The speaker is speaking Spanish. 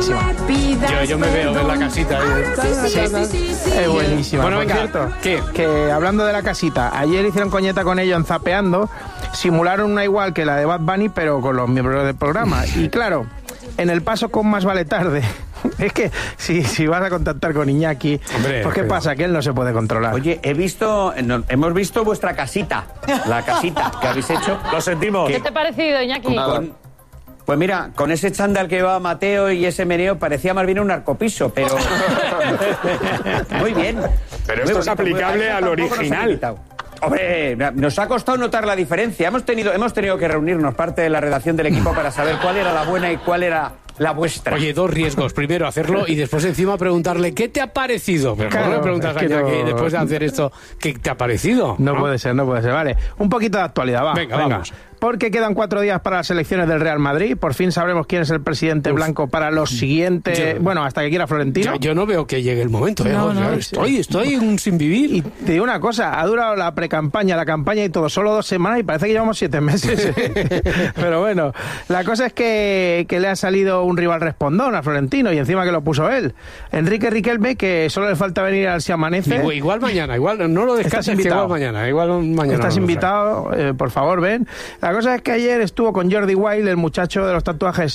buenísima. Yo me veo en la casita. Es buenísima. Bueno, Por venga, cierto, ¿qué? que hablando de la casita, ayer hicieron coñeta con ellos en Zapeando, simularon una igual que la de Bad Bunny, pero con los miembros del programa. Y claro, en el paso con Más vale tarde, es que si vas a contactar con Iñaki, hombre, pues ¿qué pasa? Que él no se puede controlar. Oye, hemos visto vuestra casita, la casita que habéis hecho. Lo sentimos. ¿Qué te ha parecido, Iñaki? Pues mira, con ese chándal que llevaba Mateo y ese meneo parecía más bien un narcopiso, pero... Muy bien. Pero esto es aplicable al original. Hombre, nos ha costado notar la diferencia. Hemos tenido que reunirnos parte de la redacción del equipo para saber cuál era la buena y cuál era la vuestra. Oye, dos riesgos. Primero hacerlo y después encima preguntarle ¿qué te ha parecido? Pero Claro, ¿cómo le preguntas es a que Iñaki no- después de hacer esto ¿qué te ha parecido? No puede ser. Vale, un poquito de actualidad, va. Venga, vamos. Porque quedan 4 días para las elecciones del Real Madrid. Por fin sabremos quién es el presidente blanco para los siguientes... Bueno, hasta que quiera Florentino. Yo no veo que llegue el momento. Estoy un sin vivir. Y te digo una cosa, ha durado la precampaña, la campaña y todo, solo 2 semanas y parece que llevamos 7 meses. Pero bueno, la cosa es que le ha salido un rival respondón a Florentino y encima que lo puso él. Enrique Riquelme, que solo le falta venir al Si Amanece. Igual mañana, igual no lo descanses, que igual mañana. Estás invitado, por favor, ven. La cosa es que ayer estuvo con Jordi Wild, el muchacho de los tatuajes